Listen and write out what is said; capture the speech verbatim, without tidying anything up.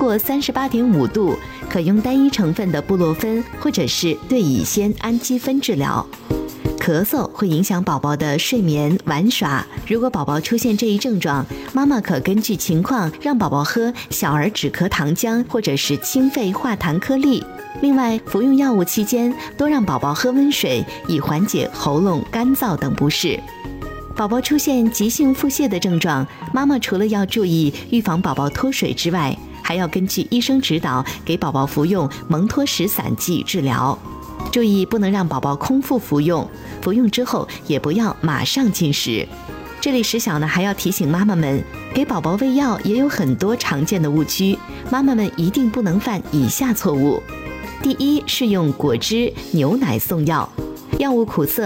过三十八点五度，可用单一成分的布洛芬或者是对乙酰氨基酚治疗。咳嗽会影响宝宝的睡眠、玩耍。如果宝宝出现这一症状，妈妈可根据情况让宝宝喝小儿止咳糖浆或者是清肺化痰颗粒。另外，服用药物期间多让宝宝喝温水，以缓解喉咙干燥等不适。宝宝出现急性腹泻的症状，妈妈除了要注意预防宝宝脱水之外，还要根据医生指导给宝宝服用蒙脱石散剂治疗。注意不能让宝宝空腹服用，服用之后也不要马上进食。这里石小呢还要提醒妈妈们，给宝宝喂药也有很多常见的误区，妈妈们一定不能犯以下错误。第一是用果汁、牛奶送药，药物苦涩